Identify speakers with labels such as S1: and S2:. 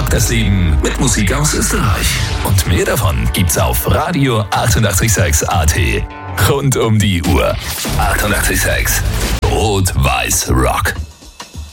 S1: das Leben mit Musik aus Österreich. Und mehr davon gibt's auf Radio 886 AT. Rund um die Uhr. 886 Rot-Weiß Rock.